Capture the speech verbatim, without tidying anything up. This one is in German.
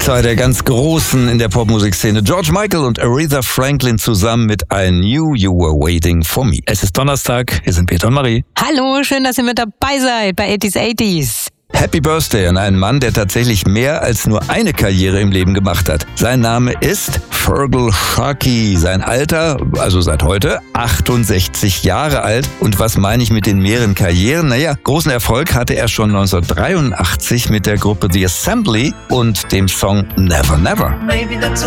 Zwei der ganz Großen in der Popmusikszene. George Michael und Aretha Franklin zusammen mit I Knew You Were Waiting For Me. Es ist Donnerstag, hier sind Peter und Marie. Hallo, schön, dass ihr mit dabei seid bei eighties eighties. Happy Birthday an einen Mann, der tatsächlich mehr als nur eine Karriere im Leben gemacht hat. Sein Name ist Feargal Sharkey. Sein Alter, also seit heute, achtundsechzig Jahre alt. Und was meine ich mit den mehreren Karrieren? Naja, großen Erfolg hatte er schon neunzehnhundertdreiundachtzig mit der Gruppe The Assembly und dem Song Never Never.